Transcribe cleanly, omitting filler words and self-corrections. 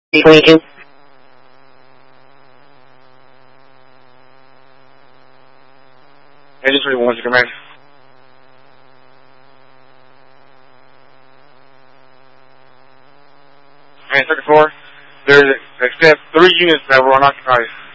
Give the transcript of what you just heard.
22. 83, what's your command? And second floor, there's except 3 units that were unoccupied.